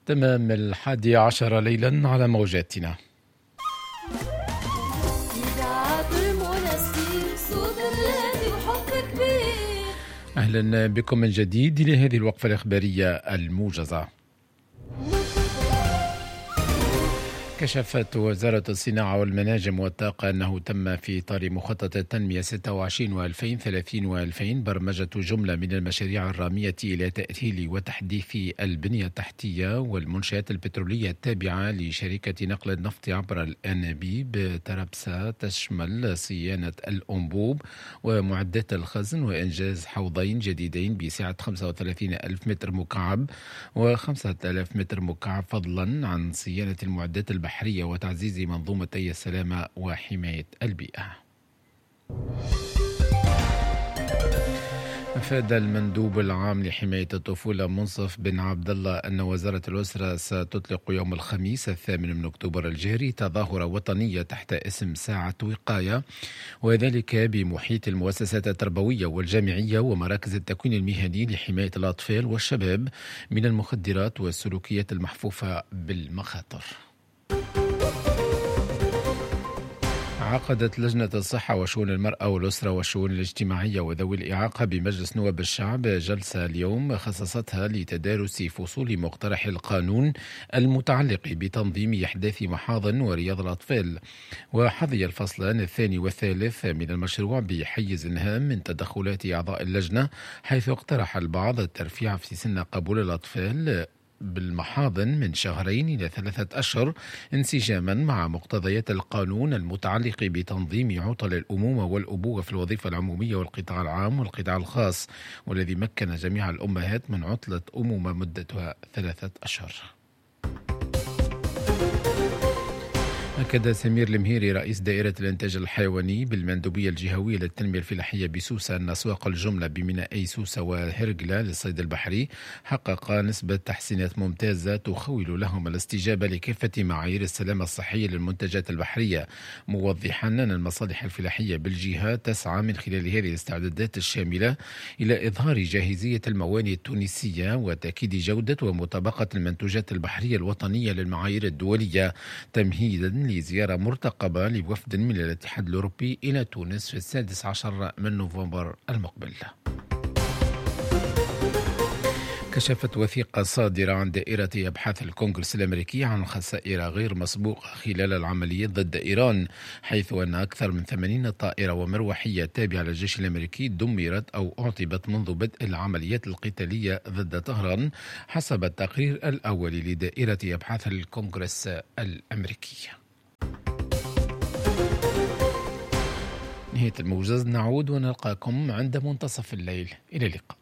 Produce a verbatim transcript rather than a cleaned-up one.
تمام الحادي عشر ليلا على موجاتنا. أهلا بكم من جديد لهذه الوقفة الإخبارية الموجزة. كشفت وزارة الصناعة والمناجم والطاقة أنه تم في إطار مخطط التنمية ستة وعشرين وألفين وثلاثين وألفين برمجة جملة من المشاريع الرامية إلى تأهيل وتحديث البنية التحتية والمنشآت البترولية التابعة لشركة نقل النفط عبر الأنابيب ترابسا، تشمل صيانة الأنبوب ومعدات الخزن وإنجاز حوضين جديدين بسعة خمسة وثلاثين ألف متر مكعب وخمسة آلاف متر مكعب، فضلا عن صيانة المعدات البحرية البحرية وتعزيز منظومتي السلامة وحماية البيئة. أفاد المندوب العام لحماية الطفولة منصف بن عبد الله أن وزارة الأسرة ستطلق يوم الخميس الثامن من أكتوبر الجاري تظاهرة وطنية تحت اسم ساعة وقاية، وذلك بمحيط المؤسسات التربوية والجامعية ومراكز التكوين المهني لحماية الأطفال والشباب من المخدرات والسلوكيات المحفوفة بالمخاطر. عقدت لجنة الصحة وشؤون المرأة والأسرة والشؤون الاجتماعية وذوي الإعاقة بمجلس نواب الشعب جلسة اليوم خصصتها لتدارس فصول مقترح القانون المتعلق بتنظيم أحداث محاضن ورياض الأطفال. وحظي الفصلان الثاني والثالث من المشروع بحيز هام من تدخلات أعضاء اللجنة، حيث اقترح البعض الترفيع في سن قبول الأطفال بالمحاضن من شهرين إلى ثلاثة أشهر انسجاما مع مقتضيات القانون المتعلق بتنظيم عطل الأمومة والأبوة في الوظيفة العمومية والقطاع العام والقطاع الخاص، والذي مكن جميع الأمهات من عطلة أمومة مدتها ثلاثة أشهر. أكد سمير المهيري رئيس دائرة الإنتاج الحيواني بالمندوبية الجهوية للتنمية الفلاحية بسوسة أن أسواق الجملة بمينائي سوسة وهرقلة للصيد البحري حقق نسبة تحسينات ممتازة تخول لهم الاستجابة لكافة معايير السلامة الصحية للمنتجات البحرية، موضحا أن المصالح الفلاحية بالجهة تسعى من خلال هذه الاستعدادات الشاملة إلى إظهار جاهزية الموانئ التونسية وتأكيد جودة ومطابقة المنتوجات البحرية الوطنية للمعايير الدولية، تمهيدا لزيارة مرتقبة لوفد من الاتحاد الأوروبي إلى تونس في السادس عشر من نوفمبر المقبل. كشفت وثيقة صادرة عن دائرة أبحاث الكونغرس الأمريكي عن خسائر غير مسبوقة خلال العمليات ضد إيران، حيث أن أكثر من ثمانين طائرة ومروحية تابعة للجيش الأمريكي دمرت أو أعطبت منذ بدء العمليات القتالية ضد طهران، حسب التقرير الأول لدائرة أبحاث الكونغرس الأمريكي. نهاية الموجز، نعود ونلقاكم عند منتصف الليل. إلى اللقاء.